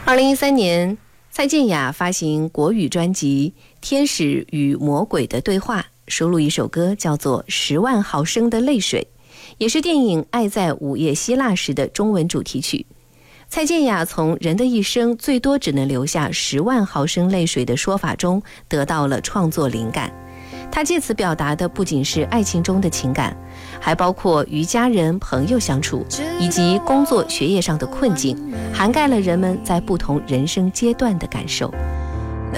2013年，蔡健雅发行国语专辑《天使与魔鬼的对话》，收录一首歌叫做《10万毫升的泪水》，也是电影《爱在午夜希腊时》的中文主题曲。蔡健雅从人的一生最多只能留下10万毫升泪水的说法中得到了创作灵感。她借此表达的不仅是爱情中的情感，还包括与家人朋友相处，以及工作学业上的困境，涵盖了人们在不同人生阶段的感受。